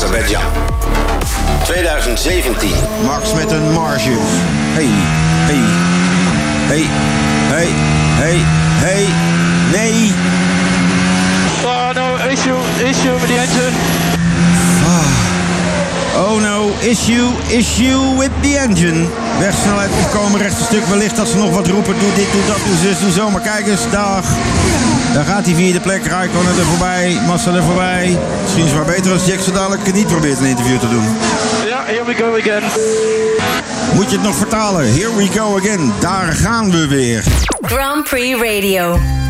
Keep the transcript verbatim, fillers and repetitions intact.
Azerbeidzjan. twintig zeventien. Max met een marge. Hey, hey, hey, hey, hey, hey, nee. Oh no, issue, issue with the engine. Oh no, issue, issue with the engine. Wegsnelheid opkomen, rechte stuk. Wellicht dat ze nog wat roepen. Doe dit, doe dat, doe zus, doe zo. Maar kijk eens, dag. Daar gaat die vierde plek. Raikkonen er voorbij. Massa er voorbij. Misschien is het maar beter als Jack zo dadelijk niet probeert een interview te doen. Ja, here we go again. Moet je het nog vertalen? Here we go again. Daar gaan we weer. Grand Prix Radio.